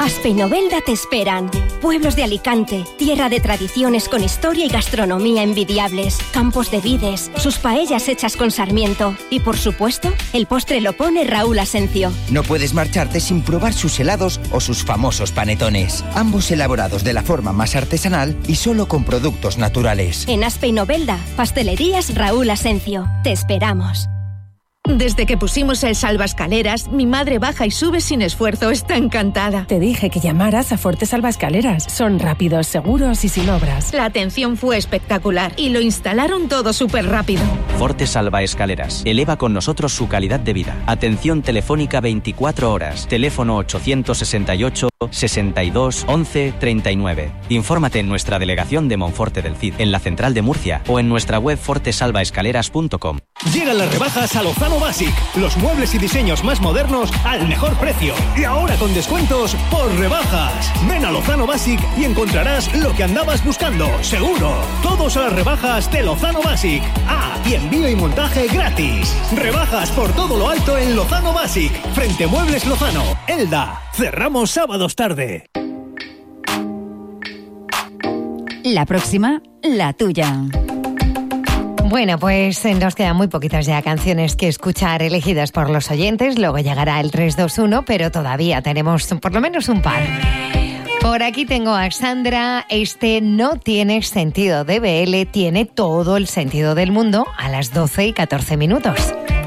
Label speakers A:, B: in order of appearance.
A: Aspe y Novelda te esperan. Pueblos de Alicante, tierra de tradiciones con historia y gastronomía envidiables, campos de vides, sus paellas hechas con sarmiento y, por supuesto, el postre lo pone Raúl Asencio.
B: No puedes marcharte sin probar sus helados o sus famosos panetones, ambos elaborados de la forma más artesanal y solo con productos naturales.
A: En Aspe y Novelda, pastelerías Raúl Asencio. Te esperamos.
C: Desde que pusimos el salvaescaleras, mi madre baja y sube sin esfuerzo. Está encantada.
D: Te dije que llamaras a Forte Salvaescaleras. Son rápidos, seguros y sin obras.
C: La atención fue espectacular y lo instalaron todo súper rápido.
E: Forte Salvaescaleras. Eleva con nosotros su calidad de vida. Atención telefónica 24 horas. Teléfono 868 62 11 39. Infórmate en nuestra delegación de Monforte del Cid, en la central de Murcia o en nuestra web fortesalvaescaleras.com.
F: Llegan las rebajas a Lozano Basic. Los muebles y diseños más modernos al mejor precio. Y ahora con descuentos por rebajas. Ven a Lozano Basic y encontrarás lo que andabas buscando, seguro. Todos a las rebajas de Lozano Basic. Ah, y envío y montaje gratis. Rebajas por todo lo alto en Lozano Basic. Frente Muebles Lozano. Elda. Cerramos sábados tarde.
G: La próxima, la tuya.
H: Bueno, pues nos quedan muy poquitas ya canciones que escuchar elegidas por los oyentes. Luego llegará el 321, pero todavía tenemos por lo menos un par. Por aquí tengo a Sandra. Este no tiene sentido de BL, tiene todo el sentido del mundo a las 12:14.